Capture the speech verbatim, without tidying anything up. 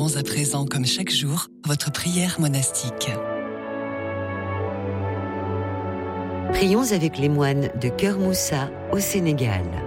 Célébrons à présent, comme chaque jour, votre prière monastique. Prions avec les moines de Keur Moussa au Sénégal.